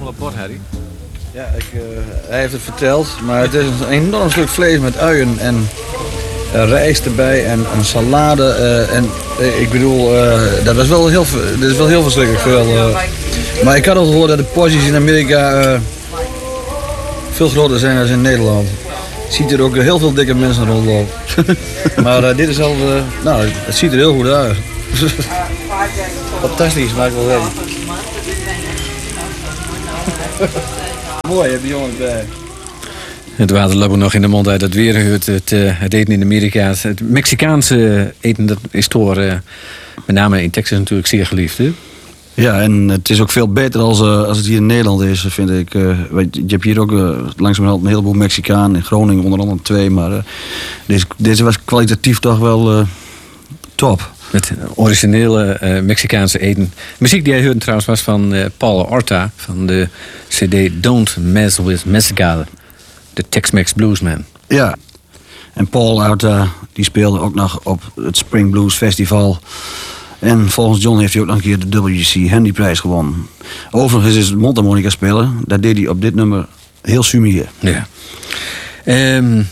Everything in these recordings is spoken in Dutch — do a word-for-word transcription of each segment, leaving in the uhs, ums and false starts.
allemaal op bord, Harry? Ja, ik, uh, hij heeft het verteld, maar het is een enorm stuk vlees met uien en uh, rijst erbij en een salade. Uh, en uh, ik bedoel, uh, dat was wel heel, dit is wel heel verschrikkelijk veel. Uh, maar ik had al gehoord dat de porties in Amerika uh, veel groter zijn dan in Nederland. Je ziet er ook heel veel dikke mensen rondlopen. maar uh, dit is al, uh, nou, het ziet er heel goed uit. Fantastisch, maakt wel weten. Mooi, heb je jongens bij. Het water loopt nog in de mond uit het weer. Het, het, uh, het eten in Amerika. Het Mexicaanse eten, dat is door, uh, met name in Texas natuurlijk zeer geliefd. Hè? Ja, en het is ook veel beter als, uh, als het hier in Nederland is, vind ik. Uh, je hebt hier ook uh, langzamerhand een heleboel Mexicanen. In Groningen onder andere twee. Maar uh, deze, deze was kwalitatief toch wel uh, top. Met originele uh, Mexicaanse eten. Muziek die hij hoorde trouwens was van uh, Paul Orta. Van de cd Don't Mess With Mezcal. De Tex-Mex Bluesman. Ja. En Paul Orta die speelde ook nog op het Spring Blues Festival. En volgens John heeft hij ook nog een keer de W C Handyprijs gewonnen. Overigens is het mondharmonica spelen. Dat deed hij op dit nummer heel sumier. Ja. Um,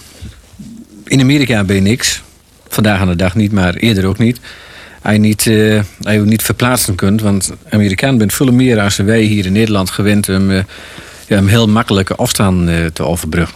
in Amerika ben je niks. Vandaag aan de dag niet, maar eerder ook niet. Hij niet, uh, hij niet verplaatsen kunt. Want Amerikaan bent veel meer als wij hier in Nederland gewend om, uh, ja, om heel makkelijke afstand uh, te overbruggen.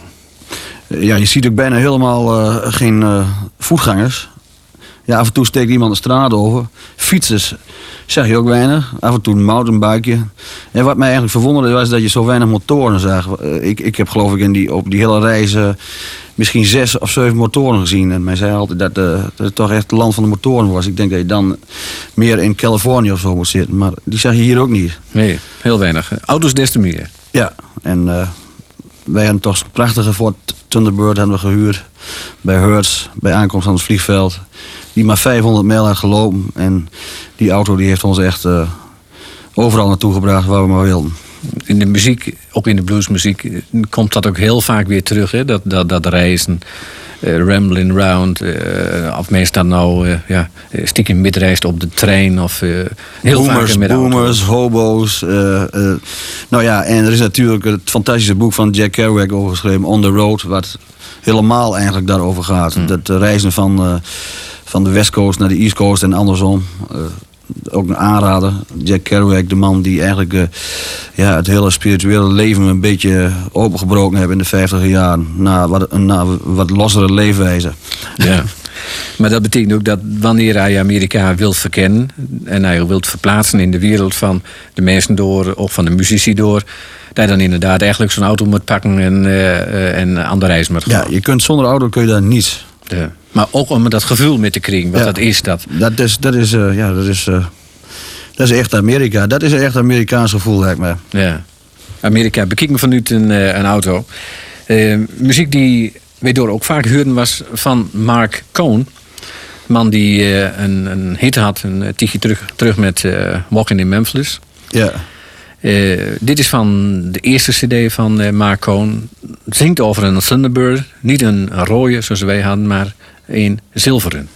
Ja, je ziet ook bijna helemaal uh, geen uh, voetgangers. Ja, af en toe steekt iemand de straat over. Fietsers zag je ook weinig. Af en toe een mountainbike. En wat mij eigenlijk verwonderde was dat je zo weinig motoren zag. Ik, ik heb geloof ik in die, op die hele reis uh, misschien zes of zeven motoren gezien. En mij zei altijd dat, uh, dat het toch echt het land van de motoren was. Ik denk dat je dan meer in Californië of zo moet zitten. Maar die zag je hier ook niet. Nee, heel weinig. Auto's des te meer. Ja, en uh, wij hebben toch een prachtige Ford Thunderbird hebben we gehuurd. Bij Hertz, bij aankomst aan het vliegveld. Die maar vijfhonderd mijl had gelopen. En die auto die heeft ons echt uh, overal naartoe gebracht waar we maar wilden. In de muziek, ook in de bluesmuziek, komt dat ook heel vaak weer terug. Hè? Dat, dat, dat reizen, uh, rambling round. Uh, of meestal nou uh, ja, stiekem midreist op de trein. Of uh, heel boomers, vaak met boomers, hobo's. Uh, uh, nou ja, en er is natuurlijk het fantastische boek van Jack Kerouac over geschreven, On the Road. Wat helemaal eigenlijk daarover gaat. Hmm. Dat uh, reizen van... Uh, van de West Coast naar de East Coast en andersom. Uh, ook een aanrader. Jack Kerouac, de man die eigenlijk uh, ja, het hele spirituele leven een beetje opengebroken heeft in de vijftiger jaren. Na wat, na wat lossere leefwijze. Ja. Maar dat betekent ook dat wanneer hij Amerika wilt verkennen en hij wilt verplaatsen in de wereld van de mensen door, of van de muzici door, dat hij dan inderdaad eigenlijk zo'n auto moet pakken en, uh, uh, en aan de reis moet gaan. Ja, je kunt zonder auto kun je daar niets. Ja. Maar ook om dat gevoel mee te krijgen, wat ja, dat is dat. Dat is, dat is, uh, ja, dat is, uh, dat is echt Amerika. Dat is een echt Amerikaans gevoel, lijkt me. Ja. Amerika, bekijk me vanuit een, uh, een auto. Uh, muziek die wij door ook vaak hoorden was van Mark Cohn. Een man die uh, een, een hit had, een tijdje terug, terug met uh, Walking in Memphis. Ja. Uh, dit is van de eerste cd van uh, Mark Cohn. Zingt over een Thunderbird. Niet een rode zoals wij hadden, maar een zilveren.